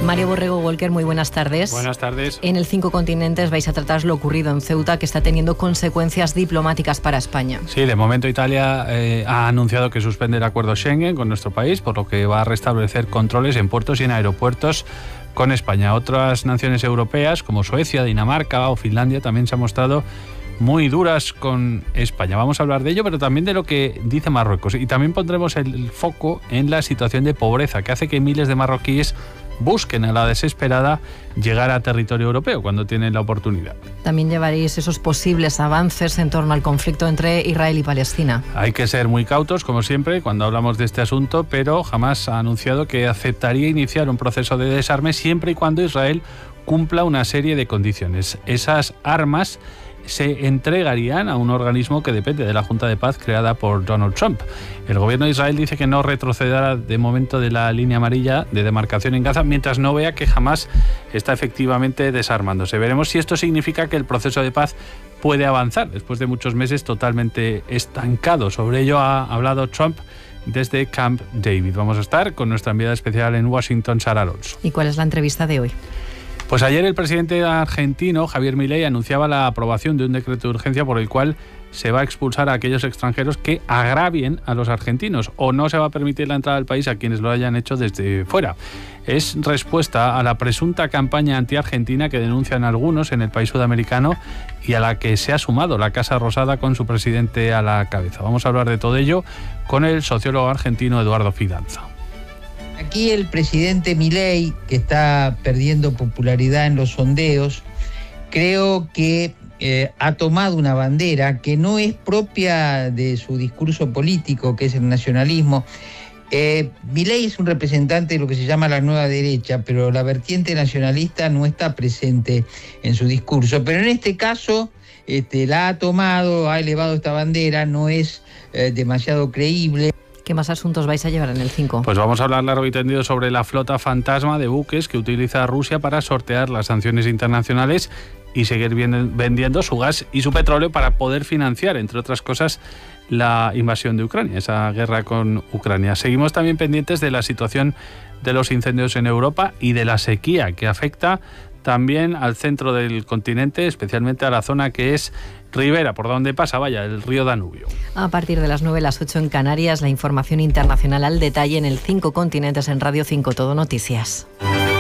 Mario Borrego Walker, muy buenas tardes. Buenas tardes. En el 5 Continentes vais a tratar lo ocurrido en Ceuta, que está teniendo consecuencias diplomáticas para España. Sí, de momento Italia ha anunciado que suspende el acuerdo Schengen con nuestro país, por lo que va a restablecer controles en puertos y en aeropuertos con España. Otras naciones europeas, como Suecia, Dinamarca o Finlandia, también se han mostrado muy duras con España. Vamos a hablar de ello, pero también de lo que dice Marruecos. Y también pondremos el foco en la situación de pobreza que hace que miles de marroquíes busquen a la desesperada llegar a territorio europeo cuando tienen la oportunidad. También llevaréis esos posibles avances en torno al conflicto entre Israel y Palestina. Hay que ser muy cautos, como siempre, cuando hablamos de este asunto, pero jamás ha anunciado que aceptaría iniciar un proceso de desarme siempre y cuando Israel cumpla una serie de condiciones. Esas armas se entregarían a un organismo que depende de la Junta de Paz creada por Donald Trump. El gobierno de Israel dice que no retrocederá de momento de la línea amarilla de demarcación en Gaza mientras no vea que Hamás está efectivamente desarmándose. Veremos si esto significa que el proceso de paz puede avanzar después de muchos meses totalmente estancado. Sobre ello ha hablado Trump desde Camp David. Vamos a estar con nuestra enviada especial en Washington, Sara Alonso. ¿Y cuál es la entrevista de hoy? Pues ayer el presidente argentino, Javier Milei, anunciaba la aprobación de un decreto de urgencia por el cual se va a expulsar a aquellos extranjeros que agravien a los argentinos o no se va a permitir la entrada al país a quienes lo hayan hecho desde fuera. Es respuesta a la presunta campaña anti-argentina que denuncian algunos en el país sudamericano y a la que se ha sumado la Casa Rosada con su presidente a la cabeza. Vamos a hablar de todo ello con el sociólogo argentino Eduardo Fidanza. Aquí el presidente Milei, que está perdiendo popularidad en los sondeos, creo que ha tomado una bandera que no es propia de su discurso político, que es el nacionalismo. Milei es un representante de lo que se llama la nueva derecha, pero la vertiente nacionalista no está presente en su discurso. Pero en este caso la ha tomado, ha elevado esta bandera, no es demasiado creíble. ¿Qué más asuntos vais a llevar en el 5? Pues vamos a hablar largo y tendido sobre la flota fantasma de buques que utiliza Rusia para sortear las sanciones internacionales y seguir vendiendo su gas y su petróleo para poder financiar, entre otras cosas, la invasión de Ucrania, esa guerra con Ucrania. Seguimos también pendientes de la situación de los incendios en Europa y de la sequía que afecta también al centro del continente, especialmente a la zona que es Ribera, por donde pasa, el río Danubio. A partir de las 9, las 8 en Canarias, la información internacional al detalle en el 5 Continentes en Radio 5 Todo Noticias.